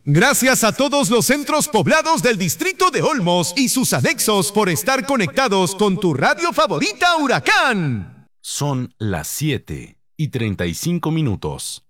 Gracias a todos los centros poblados del distrito de Olmos y sus anexos por estar conectados con tu radio favorita Huracán. Son las 7:35.